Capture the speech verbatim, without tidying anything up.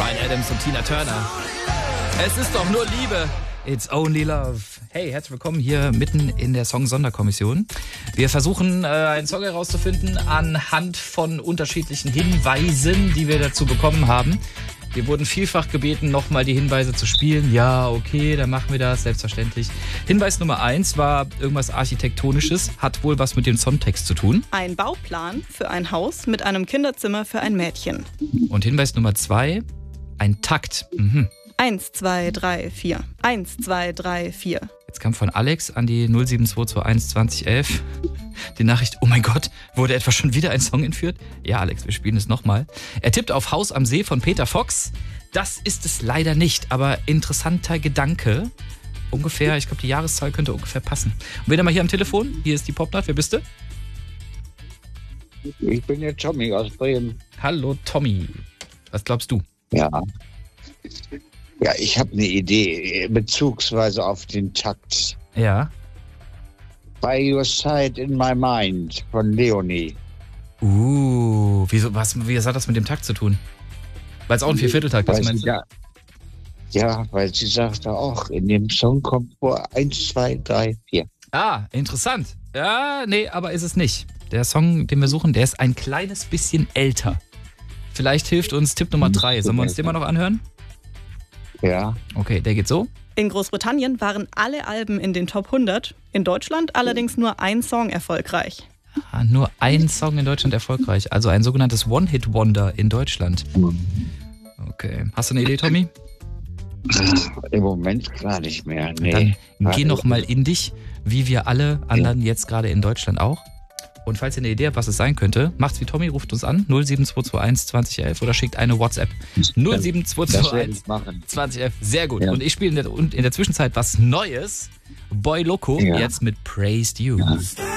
Bryan Adams und Tina Turner. Es ist doch nur Liebe. It's only love. Hey, herzlich willkommen hier mitten in der Song-Sonderkommission. Wir versuchen, äh, einen Song herauszufinden anhand von unterschiedlichen Hinweisen, die wir dazu bekommen haben. Wir wurden vielfach gebeten, nochmal die Hinweise zu spielen. Ja, okay, dann machen wir das, selbstverständlich. Hinweis Nummer eins war irgendwas Architektonisches, hat wohl was mit dem Songtext zu tun. Ein Bauplan für ein Haus mit einem Kinderzimmer für ein Mädchen. Und Hinweis Nummer zwei, ein Takt. Mhm. Eins, zwei, drei, vier. Eins, zwei, drei, vier. Jetzt kam von Alex an die null sieben zwei zwei eins zwanzig elf die Nachricht, oh mein Gott, wurde etwa schon wieder ein Song entführt? Ja, Alex, wir spielen es nochmal. Er tippt auf Haus am See von Peter Fox. Das ist es leider nicht, aber interessanter Gedanke. Ungefähr, ich glaube, die Jahreszahl könnte ungefähr passen. Und wen haben wir hier am Telefon? Hier ist die Popnacht. Wer bist du? Ich bin der Tommy aus Bremen. Hallo, Tommy. Was glaubst du? Ja. Ja, ich habe eine Idee, bezugsweise auf den Takt. Ja. By Your Side in My Mind von Leonie. Uh, wieso, was, wie hat das mit dem Takt zu tun? Weil es auch ein Viervierteltakt ist, meinst du? Ja, ja, weil sie sagt auch, in dem Song kommt vor eins, zwei, drei, vier. Ah, interessant. Ja, nee, aber ist es nicht. Der Song, den wir suchen, der ist ein kleines bisschen älter. Vielleicht hilft uns Tipp Nummer drei. Sollen wir uns den mal noch anhören? Ja. Okay, der geht so. In Großbritannien waren alle Alben in den Top hundert, in Deutschland allerdings nur ein Song erfolgreich. Ah, nur ein Song in Deutschland erfolgreich, also ein sogenanntes One-Hit-Wonder in Deutschland. Okay, hast du eine Idee, Tommy? Im Moment gar nicht mehr, nee. Dann geh noch mal in dich, wie wir alle anderen jetzt gerade in Deutschland auch. Und falls ihr eine Idee habt, was es sein könnte, macht's wie Tommy, ruft uns an, null sieben zwei zwei eins zwanzig elf oder schickt eine WhatsApp. null sieben zwei zwei eins zwanzig elf. Sehr gut. Ja. Und ich spiele in der, in der Zwischenzeit was Neues. Boy Loco, ja. Jetzt mit Praised You. Ja.